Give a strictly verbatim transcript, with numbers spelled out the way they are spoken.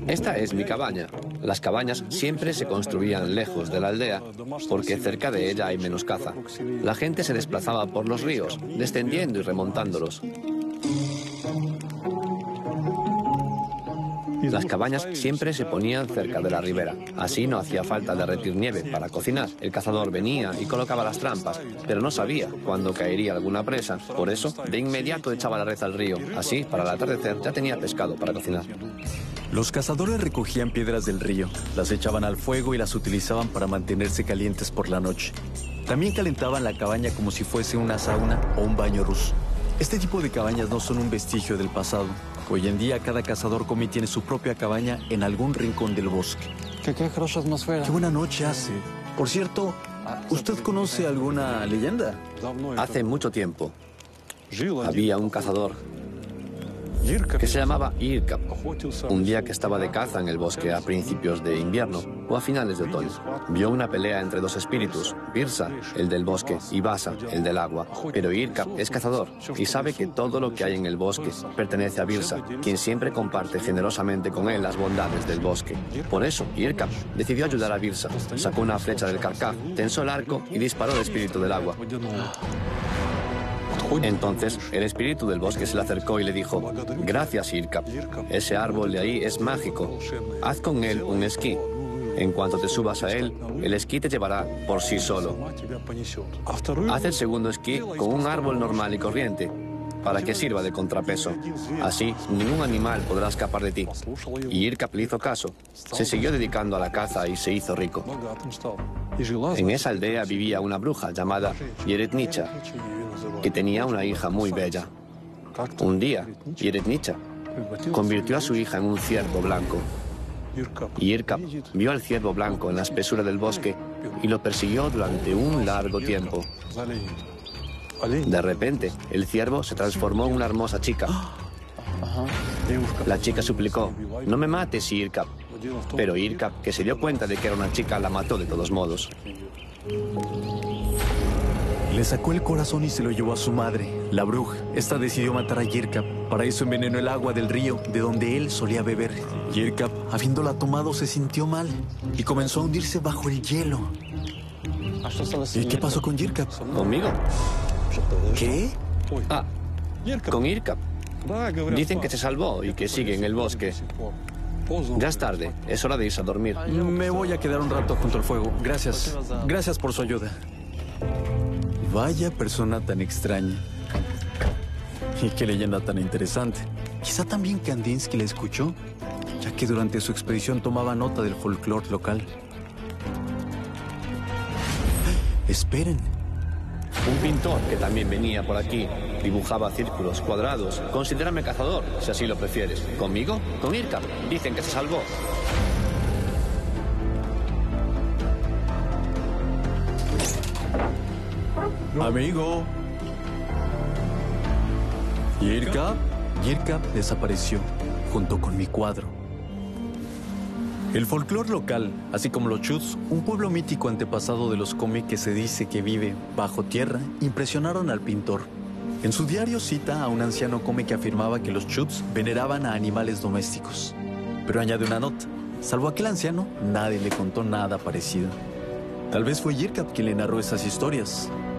Esta es mi cabaña. Las cabañas siempre se construían lejos de la aldea porque cerca de ella hay menos caza. La gente se desplazaba por los ríos, descendiendo y remontándolos. Las cabañas siempre se ponían cerca de la ribera. Así no hacía falta derretir nieve para cocinar. El cazador venía y colocaba las trampas, pero no sabía cuándo caería alguna presa. Por eso, de inmediato echaba la red al río. Así, para el atardecer, ya tenía pescado para cocinar. Los cazadores recogían piedras del río, las echaban al fuego y las utilizaban para mantenerse calientes por la noche. También calentaban la cabaña como si fuese una sauna o un baño ruso. Este tipo de cabañas no son un vestigio del pasado. Hoy en día cada cazador comí tiene su propia cabaña en algún rincón del bosque. Qué, qué atmósfera. Qué buena noche hace. Por cierto, ¿usted conoce alguna leyenda? Hace mucho tiempo había un cazador que se llamaba Irkap. Un día que estaba de caza en el bosque a principios de invierno o a finales de otoño, vio una pelea entre dos espíritus, Virsa, el del bosque, y Vasa, el del agua. Pero Irkap es cazador y sabe que todo lo que hay en el bosque pertenece a Virsa, quien siempre comparte generosamente con él las bondades del bosque. Por eso, Irkap decidió ayudar a Virsa. Sacó una flecha del carcaj, tensó el arco y disparó al espíritu del agua. Entonces, el espíritu del bosque se le acercó y le dijo: «Gracias, Irkap. Ese árbol de ahí es mágico. Haz con él un esquí. En cuanto te subas a él, el esquí te llevará por sí solo. Haz el segundo esquí con un árbol normal y corriente, para que sirva de contrapeso. Así, ningún animal podrá escapar de ti». Y Irkap le hizo caso. Se siguió dedicando a la caza y se hizo rico. En esa aldea vivía una bruja llamada Yeretnicha, que tenía una hija muy bella. Un día, Yeretnicha convirtió a su hija en un ciervo blanco. Y Irkap vio al ciervo blanco en la espesura del bosque y lo persiguió durante un largo tiempo. De repente, el ciervo se transformó en una hermosa chica. La chica suplicó: «No me mates, Irkap». Pero Irkap, que se dio cuenta de que era una chica, la mató de todos modos. Le sacó el corazón y se lo llevó a su madre, la bruja. Esta decidió matar a Irkap. Para eso envenenó el agua del río, de donde él solía beber. Irkap, habiéndola tomado, se sintió mal y comenzó a hundirse bajo el hielo. ¿Y qué pasó con Irkap? ¿Conmigo? ¿Qué? Ah, con Irkap. Dicen que se salvó y que sigue en el bosque. Ya es tarde, es hora de irse a dormir. Me voy a quedar un rato junto al fuego. Gracias. Gracias por su ayuda. Vaya persona tan extraña. Y qué leyenda tan interesante. Quizá también Kandinsky la escuchó, ya que durante su expedición tomaba nota del folclore local. Esperen. Un pintor que también venía por aquí dibujaba círculos, cuadrados. Considérame cazador, si así lo prefieres. ¿Conmigo? Con Irkap. Dicen que se salvó. Amigo. ¿Irkap? Irkap desapareció, junto con mi cuadro. El folclore local, así como los chuts, un pueblo mítico antepasado de los Komi que se dice que vive bajo tierra, impresionaron al pintor. En su diario cita a un anciano Komi que afirmaba que los chuts veneraban a animales domésticos. Pero añade una nota: salvo aquel anciano, nadie le contó nada parecido. Tal vez fue Irkap quien le narró esas historias.